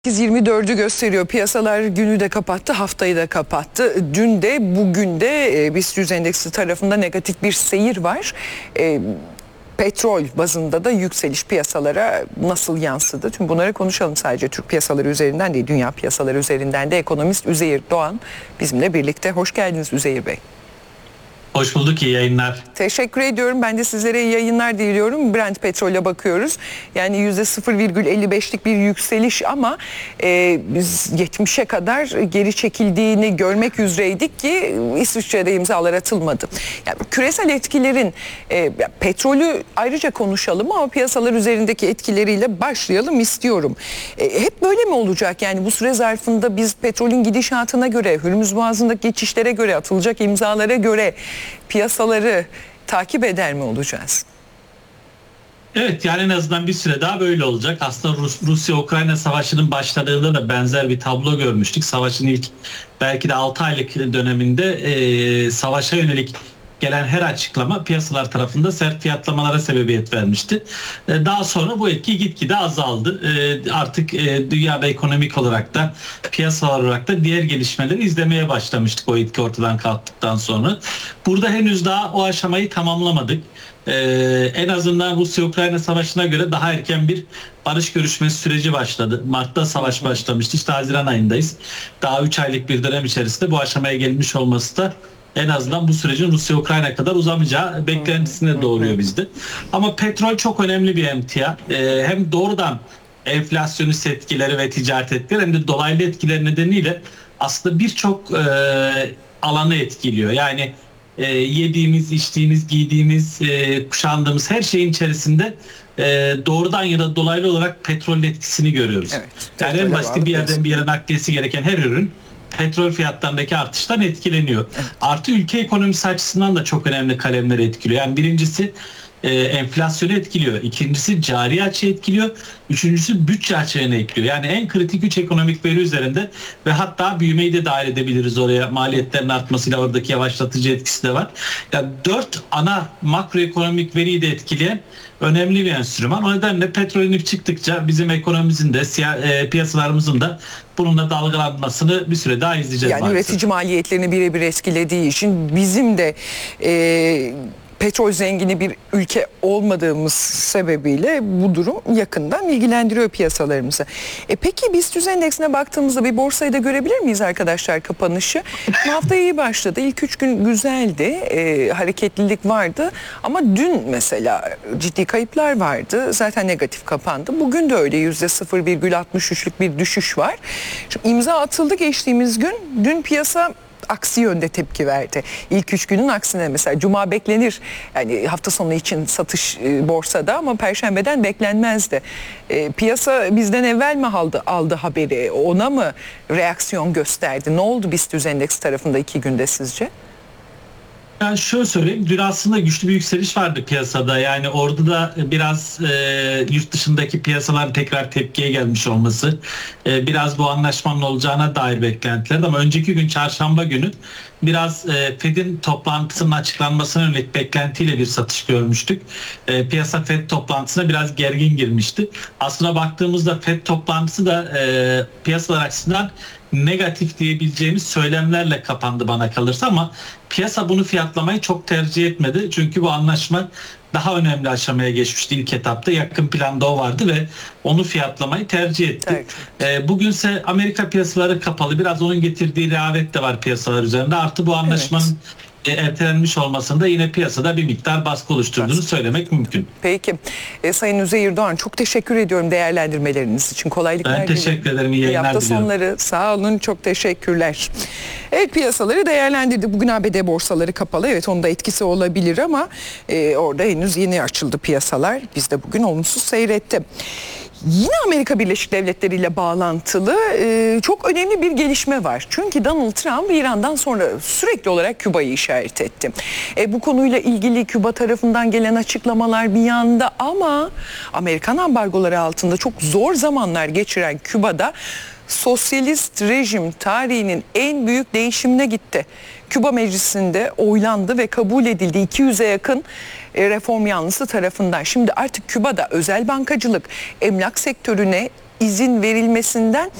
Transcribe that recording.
24'ü gösteriyor. Piyasalar günü de kapattı, haftayı da kapattı. Dün de bugün de BIST 100 endeksi tarafında negatif bir seyir var. Petrol bazında da yükseliş piyasalara nasıl yansıdı? Tüm bunları konuşalım, sadece Türk piyasaları üzerinden değil, dünya piyasaları üzerinden de. Ekonomist Üzeyir Doğan bizimle birlikte. Hoş geldiniz Üzeyir Bey. Hoş bulduk, iyi yayınlar. Teşekkür ediyorum. Ben de sizlere iyi yayınlar diliyorum. Brent petrole bakıyoruz. Yani %0,55'lik bir yükseliş ama biz 70'e kadar geri çekildiğini görmek üzereydik ki İsviçre'de imzalar atılmadı. Yani küresel etkilerin petrolü ayrıca konuşalım ama piyasalar üzerindeki etkileriyle başlayalım istiyorum. Hep böyle mi olacak? Yani bu süre zarfında biz petrolün gidişatına göre, Hürmüz Boğazı'ndaki geçişlere göre, atılacak imzalara göre piyasaları takip eder mi olacağız? Evet, yani en azından bir süre daha böyle olacak. Aslında Rusya-Ukrayna savaşının başladığında da benzer bir tablo görmüştük. Savaşın ilk belki de 6 aylık döneminde savaşa yönelik gelen her açıklama piyasalar tarafında sert fiyatlamalara sebebiyet vermişti. Daha sonra bu etki gitgide azaldı. Artık dünyada ekonomik olarak da piyasalar olarak da diğer gelişmeleri izlemeye başlamıştık o etki ortadan kalktıktan sonra. Burada henüz daha o aşamayı tamamlamadık. En azından Rusya-Ukrayna savaşına göre daha erken bir barış görüşmesi süreci başladı. Mart'ta savaş başlamıştı. İşte Haziran ayındayız. Daha 3 aylık bir dönem içerisinde bu aşamaya gelmiş olması da en azından bu sürecin Rusya-Ukrayna kadar uzamayacağı beklentisine doğuruyor bizde. Ama petrol çok önemli bir emtia. Hem doğrudan enflasyonist etkileri ve ticaret etkileri hem de dolaylı etkileri nedeniyle aslında birçok alanı etkiliyor. Yani yediğimiz, içtiğimiz, giydiğimiz, kuşandığımız her şeyin içerisinde doğrudan ya da dolaylı olarak petrolün etkisini görüyoruz. Evet, yani en basit bir yerden bir yere nakliyesi gereken her ürün petrol fiyatlarındaki artıştan etkileniyor. Evet. Artı ülke ekonomisi açısından da çok önemli kalemleri etkiliyor. Yani birincisi enflasyonu etkiliyor. İkincisi cari açığı etkiliyor. Üçüncüsü bütçe açığını etkiliyor. Yani en kritik 3 ekonomik veri üzerinde ve hatta büyümeyi de dahil edebiliriz oraya. Maliyetlerin artmasıyla oradaki yavaşlatıcı etkisi de var. Yani 4 ana makroekonomik veriyi de etkileyen önemli bir enstrüman. O nedenle petrol inip çıktıkça bizim ekonomimizin de piyasalarımızın da bununla dalgalanmasını bir süre daha izleyeceğiz. Yani maalesef üretici maliyetlerini birebir etkilediği için bizim de petrol zengini bir ülke olmadığımız sebebiyle bu durum yakından ilgilendiriyor piyasalarımızı. Peki BIST 100 endeksine baktığımızda bir borsayı da görebilir miyiz arkadaşlar, kapanışı? Hafta iyi başladı. İlk 3 gün güzeldi. Hareketlilik vardı. Ama dün mesela ciddi kayıplar vardı. Zaten negatif kapandı. Bugün de öyle %0,63'lük bir düşüş var. Şimdi imza atıldı geçtiğimiz gün. Dün piyasa aksi yönde tepki verdi. İlk 3 günün aksine mesela Cuma beklenir. Yani hafta sonu için satış borsada ama Perşembeden beklenmezdi. Piyasa bizden evvel mi aldı haberi? Ona mı reaksiyon gösterdi? Ne oldu BIST 100 endeksi tarafında 2 günde sizce? Yani şöyle söyleyeyim, dün aslında güçlü bir yükseliş vardı piyasada. Yani orada da biraz yurt dışındaki piyasaların tekrar tepkiye gelmiş olması, biraz bu anlaşmanın olacağına dair beklentilerdi. Ama önceki gün çarşamba günü biraz Fed'in toplantısının açıklanmasına yönelik beklentiyle bir satış görmüştük. Piyasa Fed toplantısına biraz gergin girmişti. Aslına baktığımızda Fed toplantısı da piyasalar açısından negatif diyebileceğimiz söylemlerle kapandı bana kalırsa, ama piyasa bunu fiyatlamayı çok tercih etmedi. Çünkü bu anlaşma daha önemli aşamaya geçmişti ilk etapta. Yakın planda o vardı ve onu fiyatlamayı tercih etti. Evet. Bugünse Amerika piyasaları kapalı. Biraz onun getirdiği rehavet de var piyasalar üzerinde. Artı bu anlaşmanın ertelenmiş olmasında yine piyasada bir miktar baskı oluşturduğunu söylemek mümkün. Peki. Sayın Üzeyir Doğan, çok teşekkür ediyorum değerlendirmeleriniz için. Kolaylıklar dilerim. Ben teşekkür ederim. İyi yayınlar diliyorum. Hafta sonları sağ olun. Çok teşekkürler. Evet, piyasaları değerlendirdik. Bugün ABD borsaları kapalı. Evet, onun da etkisi olabilir ama orada henüz yeni açıldı piyasalar. Biz de bugün olumsuz seyretti. Yine Amerika Birleşik Devletleri ile bağlantılı çok önemli bir gelişme var. Çünkü Donald Trump İran'dan sonra sürekli olarak Küba'yı işaret etti. Bu konuyla ilgili Küba tarafından gelen açıklamalar bir yanda ama Amerikan ambargoları altında çok zor zamanlar geçiren Küba'da sosyalist rejim tarihinin en büyük değişimine gitti. Küba Meclisi'nde oylandı ve kabul edildi 200'e yakın reform yanlısı tarafından. Şimdi artık Küba'da özel bankacılık, emlak sektörüne izin verilmesinden